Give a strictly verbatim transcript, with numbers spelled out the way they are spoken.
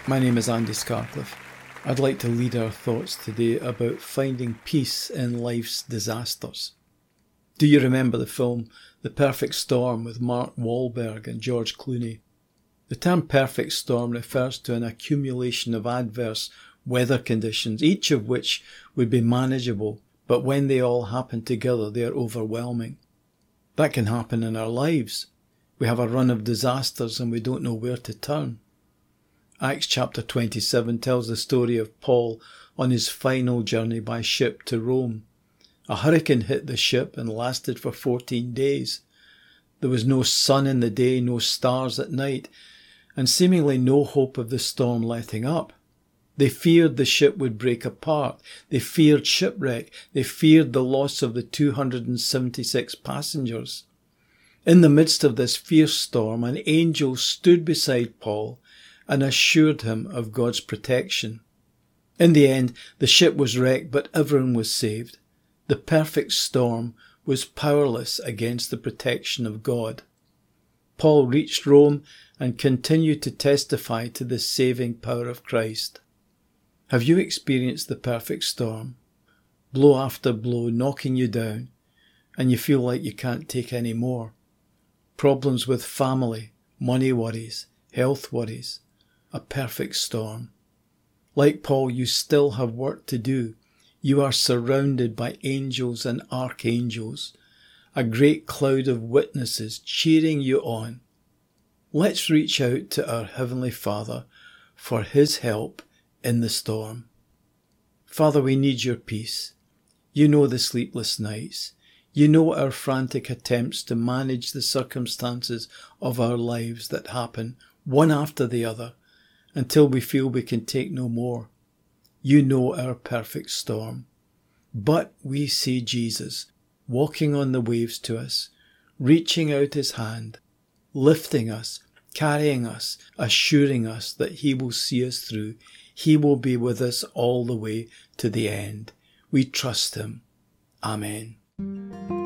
My name is Andy Scarcliffe. I'd like to lead our thoughts today about finding peace in life's disasters. Do you remember the film The Perfect Storm with Mark Wahlberg and George Clooney? The term perfect storm refers to an accumulation of adverse weather conditions, each of which would be manageable, but when they all happen together, they are overwhelming. That can happen in our lives. We have a run of disasters and we don't know where to turn. Acts chapter twenty-seven tells the story of Paul on his final journey by ship to Rome. A hurricane hit the ship and lasted for fourteen days. There was no sun in the day, no stars at night, and seemingly no hope of the storm letting up. They feared the ship would break apart. They feared shipwreck. They feared the loss of the two hundred seventy-six passengers. In the midst of this fierce storm, an angel stood beside Paul and assured him of God's protection. In the end, the ship was wrecked, but everyone was saved. The perfect storm was powerless against the protection of God. Paul reached Rome and continued to testify to the saving power of Christ. Have you experienced the perfect storm? Blow after blow knocking you down, and you feel like you can't take any more. Problems with family, money worries, health worries. A perfect storm. Like Paul, you still have work to do. You are surrounded by angels and archangels, a great cloud of witnesses cheering you on. Let's reach out to our Heavenly Father for His help in the storm. Father, we need your peace. You know the sleepless nights. You know our frantic attempts to manage the circumstances of our lives that happen one after the other, until we feel we can take no more. You know our perfect storm. But we see Jesus walking on the waves to us, reaching out his hand, lifting us, carrying us, assuring us that he will see us through. He will be with us all the way to the end. We trust him. Amen.